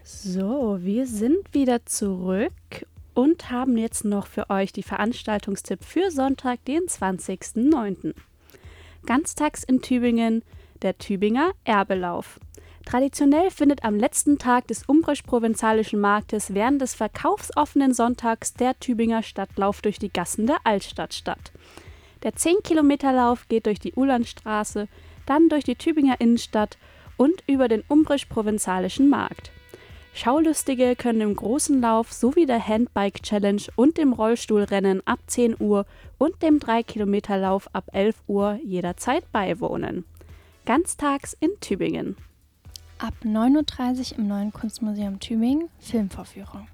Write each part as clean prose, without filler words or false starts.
So, wir sind wieder zurück und haben jetzt noch für euch die Veranstaltungstipp für Sonntag, den 20.09. Ganztags in Tübingen der Tübinger Erbelauf. Traditionell findet am letzten Tag des umbrisch-provenzalischen Marktes während des verkaufsoffenen Sonntags der Tübinger Stadtlauf durch die Gassen der Altstadt statt. Der 10-Kilometer-Lauf geht durch die Uhlandstraße, dann durch die Tübinger Innenstadt und über den umbrisch-provenzalischen Markt. Schaulustige können im großen Lauf sowie der Handbike-Challenge und dem Rollstuhlrennen ab 10 Uhr und dem 3-Kilometer-Lauf ab 11 Uhr jederzeit beiwohnen. Ganztags in Tübingen. Ab 9:30 Uhr im Neuen Kunstmuseum Tübingen Filmvorführung.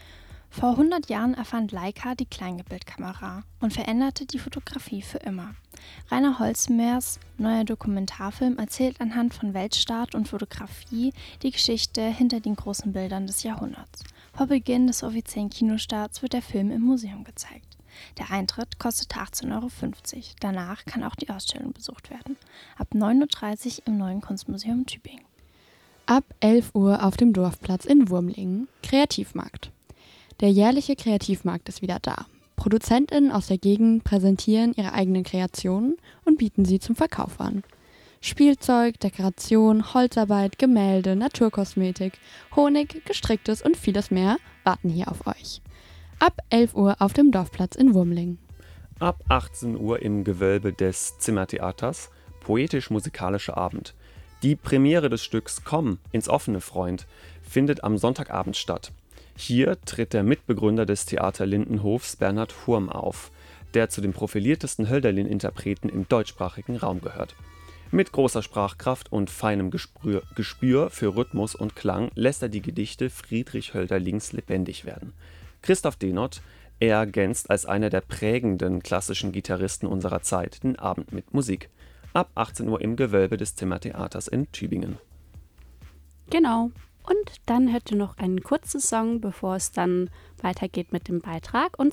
Vor 100 Jahren erfand Leica die Kleinbildkamera und veränderte die Fotografie für immer. Rainer Holzmers neuer Dokumentarfilm erzählt anhand von Weltstart und Fotografie die Geschichte hinter den großen Bildern des Jahrhunderts. Vor Beginn des offiziellen Kinostarts wird der Film im Museum gezeigt. Der Eintritt kostet 18,50 Euro. Danach kann auch die Ausstellung besucht werden. Ab 9:30 Uhr im Neuen Kunstmuseum Tübingen. Ab 11 Uhr auf dem Dorfplatz in Wurmlingen Kreativmarkt. Der jährliche Kreativmarkt ist wieder da. ProduzentInnen aus der Gegend präsentieren ihre eigenen Kreationen und bieten sie zum Verkauf an. Spielzeug, Dekoration, Holzarbeit, Gemälde, Naturkosmetik, Honig, Gestricktes und vieles mehr warten hier auf euch. Ab 11 Uhr auf dem Dorfplatz in Wurmlingen. Ab 18 Uhr im Gewölbe des Zimmertheaters poetisch-musikalischer Abend. Die Premiere des Stücks Komm ins offene, Freund findet am Sonntagabend statt. Hier tritt der Mitbegründer des Theater Lindenhofs Bernhard Hurm auf, der zu den profiliertesten Hölderlin-Interpreten im deutschsprachigen Raum gehört. Mit großer Sprachkraft und feinem Gespür für Rhythmus und Klang lässt er die Gedichte Friedrich Hölderlins lebendig werden. Christoph Denot ergänzt als einer der prägenden klassischen Gitarristen unserer Zeit den Abend mit Musik. Ab 18 Uhr im Gewölbe des Zimmertheaters in Tübingen. Genau. Und dann hört ihr noch einen kurzen Song, bevor es dann weitergeht mit dem Beitrag. Und